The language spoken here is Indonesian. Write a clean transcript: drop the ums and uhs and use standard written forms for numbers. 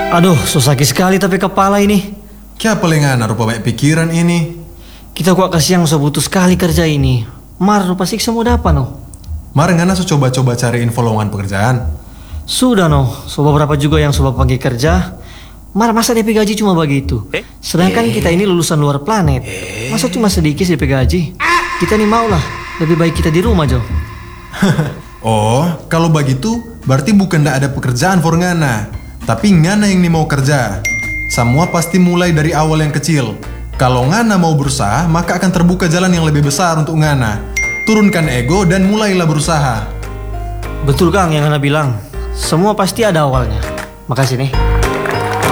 Aduh, susah sekali tapi kepala ini. Kya pelengana rupa banyak pikiran ini. Kita kuat kasihan so butuh sekali kerja ini. Mar rupa siksa mau dapat no. Mar ngana so coba-coba cari info lowongan pekerjaan. Sudah no, so beberapa juga yang sobat panggil kerja. Mar masa DP gaji cuma begitu. Sedangkan kita ini lulusan luar planet. Masa cuma sedikit DP gaji? Kita nih mau lah, lebih baik kita di rumah Jo. Oh, kalau begitu berarti bukan ndak ada pekerjaan for ngana. Tapi ngana yang nih mau kerja. Semua pasti mulai dari awal yang kecil. Kalau ngana mau berusaha, maka akan terbuka jalan yang lebih besar untuk ngana. Turunkan ego dan mulailah berusaha. Betul Kang yang Anda bilang. Semua pasti ada awalnya. Makasih nih.